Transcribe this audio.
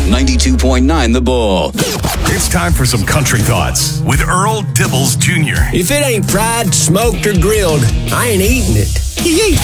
92.9 The Bull. It's time for some country thoughts with Earl Dibbles Jr. If it ain't fried, smoked, or grilled, I ain't eating it.